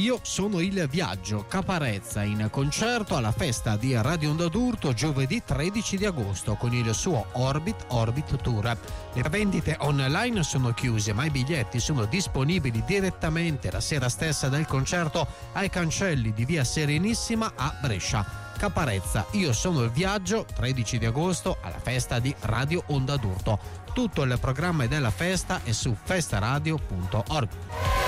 Io sono il Viaggio, Caparezza in concerto alla festa di Radio Onda d'Urto giovedì 13 di agosto con il suo Orbit Tour. Le vendite online sono chiuse, ma i biglietti sono disponibili direttamente la sera stessa del concerto ai cancelli di via Serenissima a Brescia. Caparezza, Io sono il Viaggio, 13 di agosto alla festa di Radio Onda d'Urto. Tutto il programma della festa è su festaradio.org.